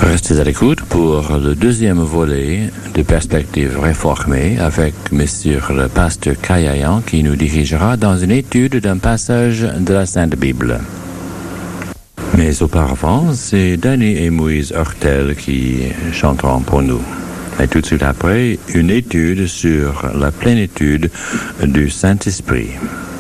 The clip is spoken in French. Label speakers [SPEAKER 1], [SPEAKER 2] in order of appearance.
[SPEAKER 1] Restez à l'écoute pour le deuxième volet de Perspectives réformées avec Monsieur le pasteur Kayayan qui nous dirigera dans une étude d'un passage de la Sainte Bible. Mais auparavant, c'est Danny et Moïse Hurtel qui chanteront pour nous. Et tout de suite après, une étude sur la plénitude du Saint-Esprit.